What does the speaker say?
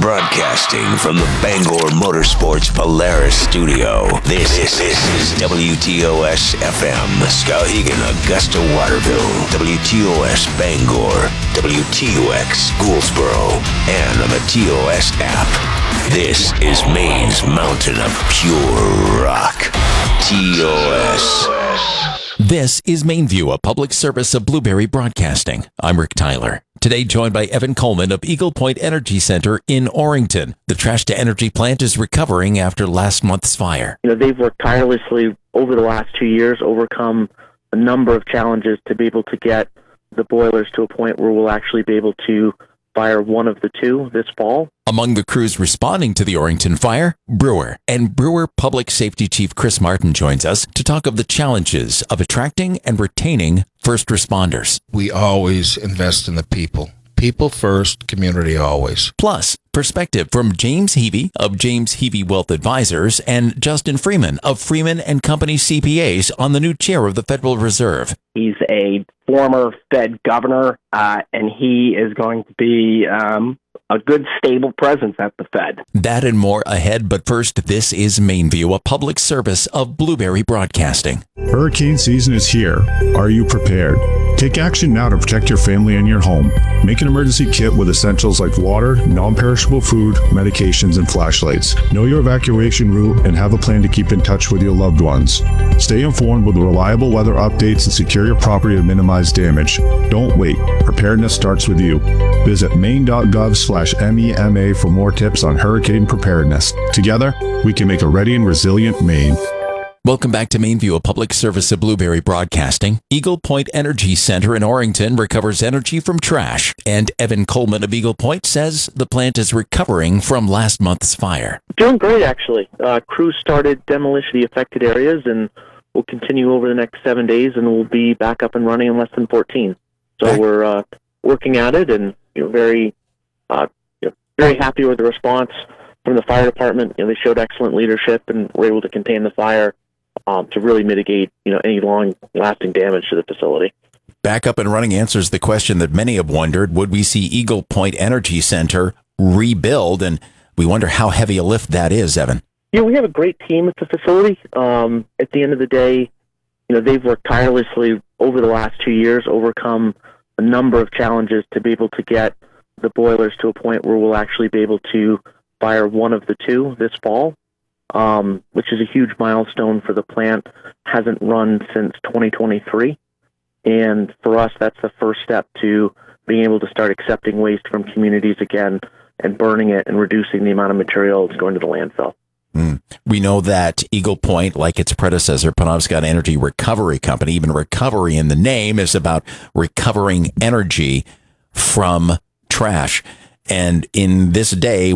Broadcasting from the Bangor Motorsports Polaris studio, this is WTOS FM, Skowhegan, Augusta, Waterville, WTOS Bangor, WTOX Gouldsboro, and on the TOS app. This is Maine's mountain of pure rock. TOS. This is Mainview, a public service of Blueberry Broadcasting. I'm Rick Tyler. Today joined by Evan Coleman of Eagle Point Energy Center in Orrington. The trash-to-energy plant is recovering after last month's fire. They've worked tirelessly over the last 2 years, overcome a number of challenges to be able to get the boilers to a point where we'll actually be able to fire one of the two this fall. Among the crews responding to the Orrington fire, Brewer. And Brewer Public Safety Chief Chris Martin joins us to talk of the challenges of attracting and retaining first responders. We always invest in the people. People first, community always. Plus, perspective from James Heavey of James Heavey Wealth Advisors and Justin Freeman of Freeman and Company CPAs on the new chair of the Federal Reserve. He's a former Fed governor, and he is going to be a good, stable presence at the Fed. That and more ahead, but first, this is Mainview, a public service of Blueberry Broadcasting. Hurricane season is here. Are you prepared? Take action now to protect your family and your home. Make an emergency kit with essentials like water, non-perishable food, medications, and flashlights. Know your evacuation route and have a plan to keep in touch with your loved ones. Stay informed with reliable weather updates and secure your property to minimize damage. Don't wait. Preparedness starts with you. Visit maine.gov/MEMA for more tips on hurricane preparedness. Together, we can make a ready and resilient Maine. Welcome back to Mainview, a public service of Blueberry Broadcasting. Eagle Point Energy Center in Orrington recovers energy from trash. And Evan Coleman of Eagle Point says the plant is recovering from last month's fire. Doing great, actually. Crews started demolition of the affected areas and will continue over the next 7 days, and we'll be back up and running in less than 14. So we're working at it, and very happy with the response from the fire department. They showed excellent leadership and were able to contain the fire to really mitigate any long-lasting damage to the facility. Back up and running answers the question that many have wondered: would we see Eagle Point Energy Center rebuild? And we wonder how heavy a lift that is, Evan. We have a great team at the facility. At the end of the day, they've worked tirelessly over the last 2 years, overcome a number of challenges to be able to get the boilers to a point where we'll actually be able to fire one of the two this fall, which is a huge milestone for the plant. Hasn't run since 2023. And for us, that's the first step to being able to start accepting waste from communities again and burning it and reducing the amount of material that's going to the landfill. We know that Eagle Point, like its predecessor, Penobscot Energy Recovery Company, even recovery in the name, is about recovering energy from trash. And in this day,